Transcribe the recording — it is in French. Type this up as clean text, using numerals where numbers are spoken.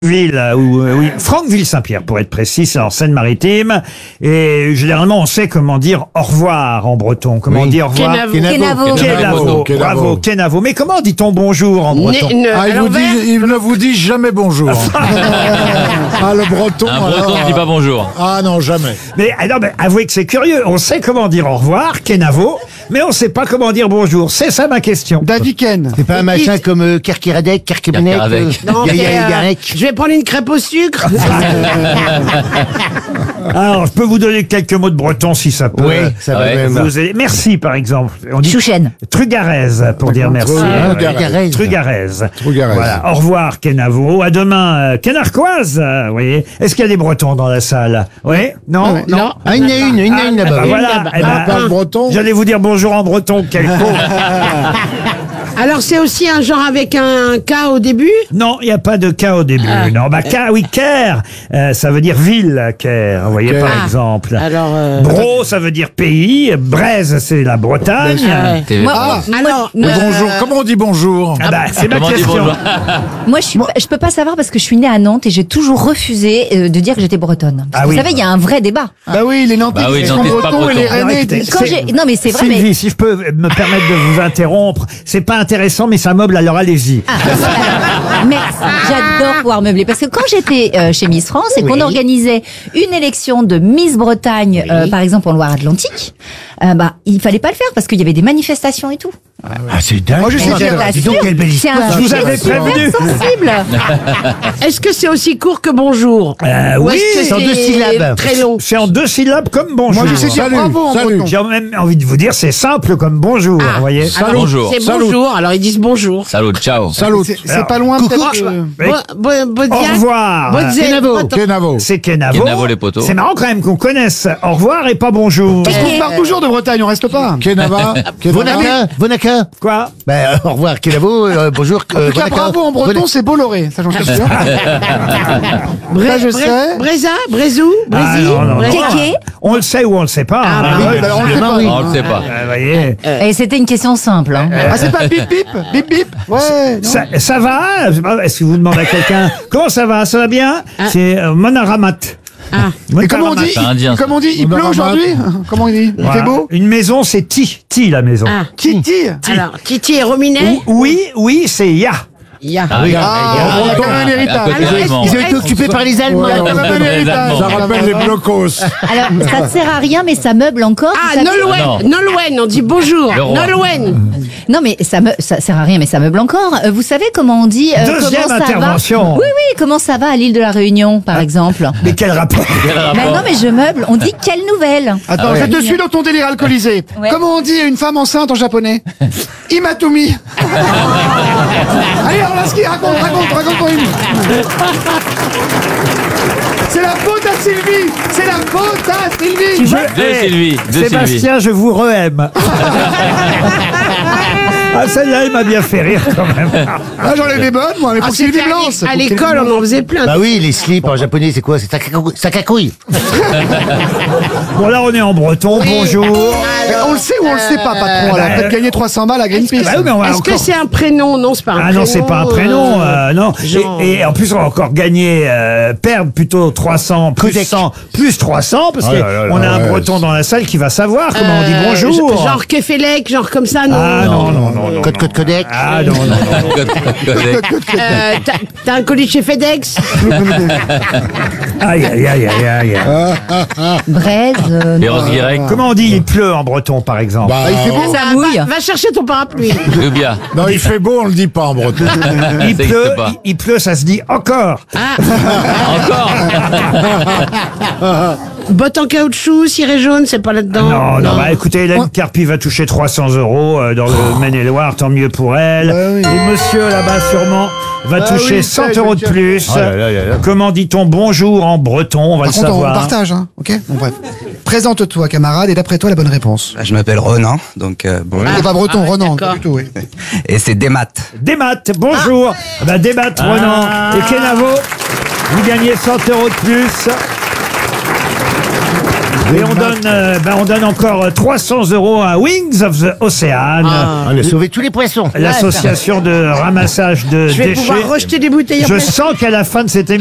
Oui, Franqueville-Saint-Pierre pour être précis, c'est en Seine-Maritime. Et généralement, on sait comment dire au revoir en breton. Comment on dit au revoir? Kenavo. Bravo, Kenavo. Mais comment dit-on bonjour en breton? Il ne vous dit jamais bonjour. Le breton. Un breton ne dit pas bonjour. Ah non, jamais. Mais avouez que c'est curieux. On sait comment dire au revoir, Kenavo, mais on ne sait pas comment dire bonjour. C'est ça ma question. Daviken. C'est pas un machin comme Kerkiradek, Kerkebenek, Kerkeradec. Je vais prendre une crêpe au sucre. Alors, je peux vous donner quelques mots de breton si ça peut. Oui, ça va même. Vous aider. Merci, par exemple. On dit Chouchen. Trugarez pour dire merci. Trugarez. Voilà. Au revoir, Kenavo. À demain, Kenarcoise. Vous voyez. Est-ce qu'il y a des Bretons dans la salle? Oui? Non? Non. Ah, il y en a une là-bas. Bah, voilà. Eh ben, Parle breton. j'allais vous dire bonjour en breton. Quel con. Alors c'est aussi un genre avec un K au début. Non, il n'y a pas de K au début. Non, Caire, ça veut dire ville, Caire, vous voyez, par exemple. Alors, Bro, ça veut dire pays. Braise, c'est la Bretagne. Bonjour. Comment on dit bonjour? C'est ma Comment on dit question. bonjour? Moi, je peux pas savoir parce que je suis née à Nantes et j'ai toujours refusé de dire que j'étais bretonne. Parce que vous savez, il y a un vrai débat. bah oui, les Nantais Bah oui, sont Nantais, c'est pas bretons et les breton. Rennais. Écoutez, Non, mais c'est vrai. Sylvie, Mais... si je peux me permettre de vous interrompre, c'est pas intéressant, mais ça meuble, alors allez-y. Merci. J'adore pouvoir meubler parce que quand j'étais chez Miss France et qu'on organisait une élection de Miss Bretagne, par exemple en Loire-Atlantique, il fallait pas le faire parce qu'il y avait des manifestations et tout. Ah, c'est dingue. Moi, je sais Dis donc, quelle belle C'est histoire. un Je vous sujet avais super prévenu. sensible. Est-ce que c'est aussi court que bonjour? Ou Oui, est-ce que c'est en 2 syllabes. très long? c'est en 2 syllabes comme bonjour. Moi, je sais dire bravo en breton. J'ai même envie de vous dire, c'est simple comme bonjour, vous voyez. Alors, Bonjour. C'est Salut. bonjour, alors ils disent bonjour. Salut, ciao. Salut. C'est pas loin peut-être. Au revoir. Kenavo. C'est Kenavo. Kenavo, les poteaux. C'est marrant quand même qu'on connaisse au revoir et pas bonjour. On part toujours de Bretagne, on reste pas. Kenava. Vonaka. Quoi? Au revoir, Kenavo. Bonjour. Bravo en breton, c'est Bolloré, ça j'en suis sûr. je sais. Brezou, Brésil, non. Kéké. On le sait ou on le sait pas. hein. On le sait pas. Vous voyez. Et c'était une question simple. Hein. c'est pas bip bip. Ouais. Ça va? Est-ce que vous demandez à quelqu'un comment ça va? Ça va bien? C'est Monaramat. Et comment on dit? C'est indien, ça. Comment on dit? Il pleut aujourd'hui? Comment il dit? Il fait beau? Une maison, c'est Ti la maison. Titi. Alors, Titi et Rominet? Oui, c'est Ya. Ah oui. on a quand même un héritage. À côté Alors, d'Allemand. Ils ont été occupés par les Allemands. Ça rappelle les blocos. Alors, ça ne sert à rien, mais ça meuble encore. vous savez. Nolwenn, on dit bonjour. Le roi. Nolwenn. Non, mais ça sert à rien, mais ça meuble encore. Vous savez comment on dit Deuxième comment ça intervention. va? Oui, comment ça va à l'île de la Réunion, par exemple? Mais quel rapport? Ben non, mais je meuble. On dit quelle nouvelle? Attends, je te suis dans ton délire alcoolisé. Ouais. Comment on dit une femme enceinte en japonais? Imatumi. Allez, Orlaski, raconte-moi une. C'est la faute à Sylvie. C'est la faute à Sylvie. De Sylvie. Sébastien, je vous re-aime. Celle-là, elle m'a bien fait rire quand même. Ah, j'en ai des bonnes, moi, mais pour Sylvie Blanche. À l'école, on en faisait plein. Bah oui, les slips en japonais, c'est quoi? C'est sakakouille. Bon, là, on est en breton. Bonjour. On le sait ou on le sait pas, patron? Elle a peut-être gagné 300 balles à Greenpeace. Bah oui, mais on va Est-ce que encore- c'est un prénom? Non, c'est pas un prénom. Ah non, c'est pas un prénom, non. genre- Et en plus, on va encore gagner, perdre plutôt 300, plus Codec. 100, plus 300, parce Oh là là qu'on a là, un ouais. breton dans la salle qui va savoir comment on dit bonjour. Genre Kefelec, genre comme ça, non? Ah non. Code Codec. Ah non. T'as un colis chez FedEx? Aïe. Braise. Béros Guirec. Comment on dit il pleut en breton, par exemple? Bah, Il fait beau. Ça mouille. Va chercher ton parapluie. Lubia. non, il fait beau, on le dit pas en breton. Il ça pleut, existe pas. il pleut, ça se dit encore. Encore. Bottes en caoutchouc, ciré jaune, c'est pas là-dedans. Non, écoutez, Hélène Carpi va toucher 300 € dans le Maine-et-Loire, tant mieux pour elle. Et monsieur là-bas sûrement va toucher 100 € de plus. Comment dit-on bonjour en breton? On va le Par contre, on savoir. partage, hein, ok? Bon, bref. Présente-toi, camarade, et d'après toi, la bonne réponse. Je m'appelle Ronan, donc bon. C'est pas breton, Renan, d'accord. pas du tout, oui. Et c'est des maths. Des maths, bonjour. Des maths, Ronan et Kenavo. Vous gagnez 100 € de plus. Et on donne encore 300 € à Wings of the Ocean, On a sauvé tous les poissons. l'association de ramassage de Je vais déchets. pouvoir rejeter des bouteilles en Je plastique. sens qu'à la fin de cette émission,